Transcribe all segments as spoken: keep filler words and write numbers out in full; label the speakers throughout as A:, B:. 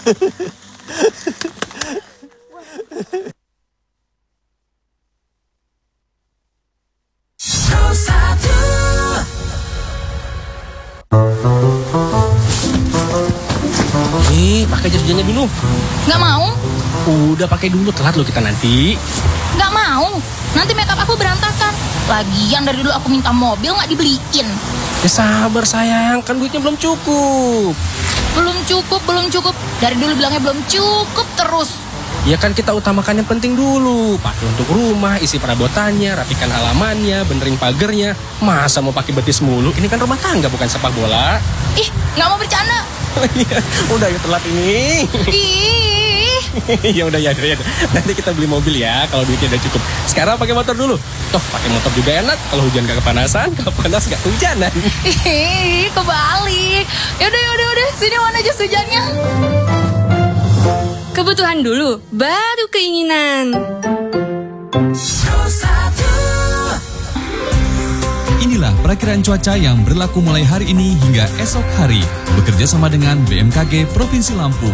A: Nih, pakai jas hujannya dulu.
B: Nggak mau.
A: Udah pakai dulu, telat lo kita nanti.
B: Nggak mau. Nanti makeup aku berantakan. Lagian dari dulu aku minta mobil nggak dibeliin.
A: Ya sabar sayang, kan duitnya belum cukup.
B: Belum cukup, belum cukup. Dari dulu bilangnya belum cukup terus.
A: Ya kan kita utamakan yang penting dulu. Pakai untuk rumah, isi perabotannya, rapikan halamannya, benerin pagernya. Masa mau pakai betis mulu? Ini kan rumah tangga bukan sepak bola.
B: Ih, nggak mau bercanda.
A: Udah ya telat ini.
B: Ih.
A: Ya udah ya, ya. Nanti kita beli mobil ya kalau duitnya udah cukup. Sekarang pakai motor dulu. Toh pakai motor juga enak. Kalau hujan gak kepanasan, kalau panas gak kehujanan.
B: Ih, kebalik. Yaudah, yaudah, yaudah. Sini mana jas hujannya?
C: Kebutuhan dulu, baru keinginan.
D: Inilah perakiraan cuaca yang berlaku mulai hari ini hingga esok hari. Bekerja sama dengan B M K G Provinsi Lampung.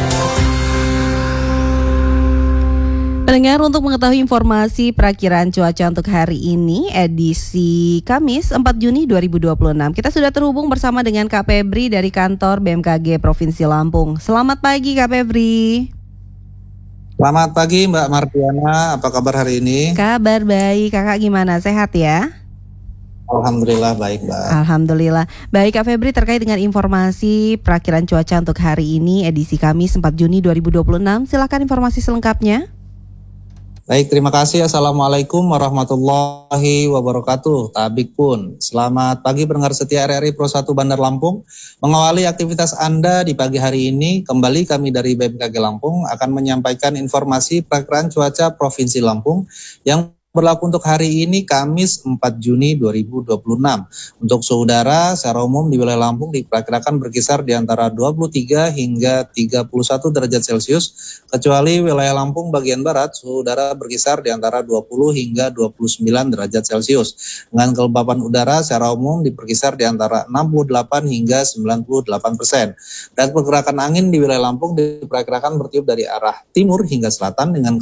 E: Pendengar, untuk mengetahui informasi perakiraan cuaca untuk hari ini, edisi Kamis empat Juni dua ribu dua puluh enam, kita sudah terhubung bersama dengan Kak Febri dari kantor B M K G Provinsi Lampung. Selamat pagi Kak Febri.
F: Selamat pagi Mbak Mardiana, apa kabar hari ini?
E: Kabar baik, kakak gimana? Sehat ya?
F: Alhamdulillah baik Mbak.
E: Alhamdulillah. Baik Kak Febri, terkait dengan informasi perakiraan cuaca untuk hari ini, edisi Kamis empat Juni dua ribu dua puluh enam, silakan informasi selengkapnya.
F: Baik, terima kasih. Assalamualaikum warahmatullahi wabarakatuh. Tabik pun. Selamat pagi pendengar setia R R I Pro satu Bandar Lampung. Mengawali aktivitas Anda di pagi hari ini, kembali kami dari B M K G Lampung akan menyampaikan informasi perakiraan cuaca Provinsi Lampung yang berlaku untuk hari ini Kamis empat Juni dua ribu dua puluh enam. Untuk suhu udara secara umum di wilayah Lampung diperkirakan berkisar di antara dua puluh tiga hingga tiga puluh satu derajat Celcius, kecuali wilayah Lampung bagian barat suhu udara berkisar di antara dua puluh hingga dua puluh sembilan derajat Celcius. Dengan kelembapan udara secara umum diperkisar di antara enam puluh delapan hingga sembilan puluh delapan persen. Dan pergerakan angin di wilayah Lampung diperkirakan bertiup dari arah timur hingga selatan dengan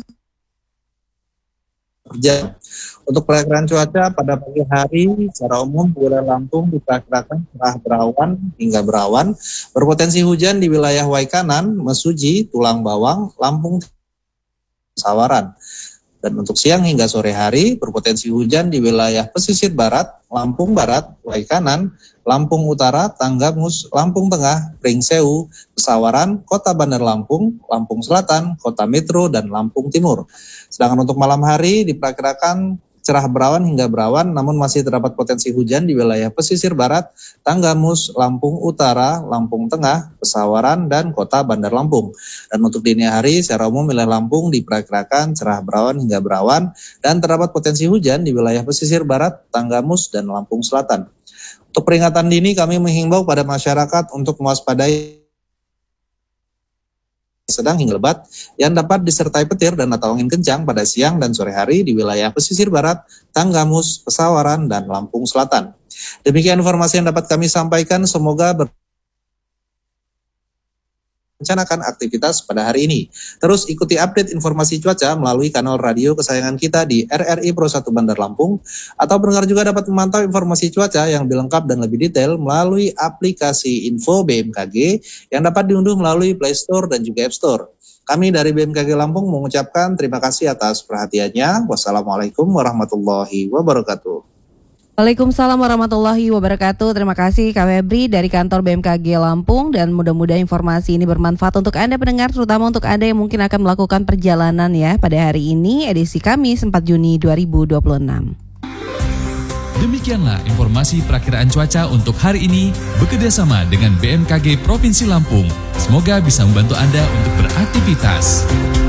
F: jam. Untuk perakiraan cuaca pada pagi hari secara umum wilayah Lampung diperkirakan cerah berawan hingga berawan, berpotensi hujan di wilayah Waikanan, Mesuji, Tulang Bawang, Lampung, Sawaran. Dan untuk siang hingga sore hari berpotensi hujan di wilayah pesisir barat, Lampung Barat, Waikanan, Lampung Utara, Tanggamus, Lampung Tengah, Pringsewu, Pesawaran, Kota Bandar Lampung, Lampung Selatan, Kota Metro, dan Lampung Timur. Sedangkan untuk malam hari diperkirakan cerah berawan hingga berawan, namun masih terdapat potensi hujan di wilayah pesisir barat, Tanggamus, Lampung Utara, Lampung Tengah, Pesawaran, dan Kota Bandar Lampung. Dan untuk dini hari, secara umum wilayah Lampung diperkirakan cerah berawan hingga berawan, dan terdapat potensi hujan di wilayah pesisir barat, Tanggamus, dan Lampung Selatan. Untuk peringatan dini, kami menghimbau pada masyarakat untuk mewaspadai sedang hingga lebat yang dapat disertai petir dan atau angin kencang pada siang dan sore hari di wilayah pesisir barat, Tanggamus, Pesawaran, dan Lampung Selatan. Demikian informasi yang dapat kami sampaikan, semoga ber rencanakan aktivitas pada hari ini. Terus ikuti update informasi cuaca melalui kanal radio kesayangan kita di R R I Pro satu Bandar Lampung, atau pendengar juga dapat memantau informasi cuaca yang lebih lengkap dan lebih detail melalui aplikasi Info B M K G yang dapat diunduh melalui Play Store dan juga App Store. Kami dari B M K G Lampung mengucapkan terima kasih atas perhatiannya. Wassalamualaikum warahmatullahi wabarakatuh.
E: Waalaikumsalam warahmatullahi wabarakatuh. Terima kasih Kak Febri dari kantor B M K G Lampung, dan mudah-mudahan informasi ini bermanfaat untuk Anda pendengar, terutama untuk Anda yang mungkin akan melakukan perjalanan ya pada hari ini, edisi Kamis empat Juni dua ribu dua puluh enam.
D: Demikianlah informasi perakiraan cuaca untuk hari ini bekerjasama dengan B M K G Provinsi Lampung. Semoga bisa membantu Anda untuk beraktivitas.